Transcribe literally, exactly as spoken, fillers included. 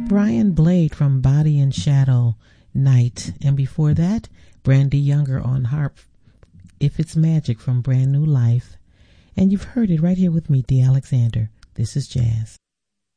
Brian Blade from Body and Shadow, Night. And before that, Brandy Younger on harp, If It's Magic from Brand New Life. And you've heard it right here with me, D. Alexander. This is Jazz.